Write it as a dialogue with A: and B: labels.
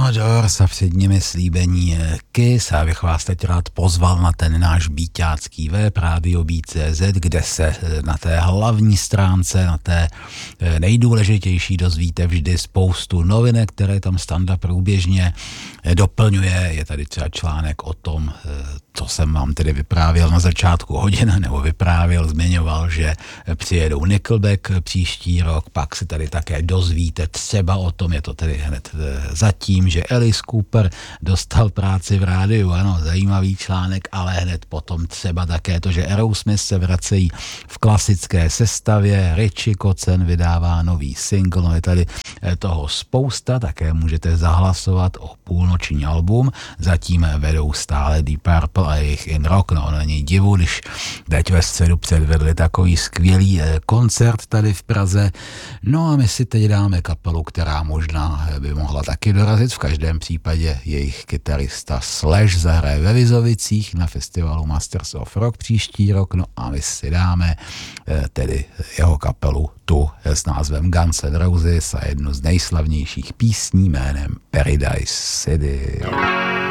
A: No, Doors a před nimi slíbení Kiss. Já bych vás teď rád pozval na ten náš bíťácký web Radio Beat.cz, kde se na té hlavní stránce, na té nejdůležitější dozvíte vždy spoustu novinek, které tam Standa průběžně doplňuje. Je tady třeba článek o tom, co jsem vám tedy vyprávěl na začátku hodin, nebo zmiňoval, že přijedou Nickelback příští rok, pak se tady také dozvíte třeba o tom, je to tedy hned zatím, že Alice Cooper dostal práci v rádiu, ano, zajímavý článek, ale hned potom třeba také to, že Aerosmith se vracejí v klasické sestavě, Richie Kotzen vydává nový single, no je tady toho spousta, také můžete zahlasovat o půlnoční album, zatím vedou stále Deep Purple a jejich In Rock, no není divu, když teď ve středu předvedli takový skvělý koncert tady v Praze, no a my si teď dáme kapelu, která možná by mohla taky dorazit, v každém případě jejich kytarista Slash zahraje ve Vizovicích na festivalu Masters of Rock příští rok, no a my si dáme tedy jeho kapelu tu s názvem Guns N' Roses a jednu z nejslavnějších písní jménem Paradise City.